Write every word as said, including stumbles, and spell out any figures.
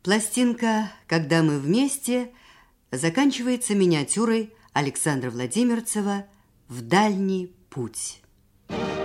Пластинка «Когда мы вместе» заканчивается миниатюрой Александра Владимирцева «В дальний путь».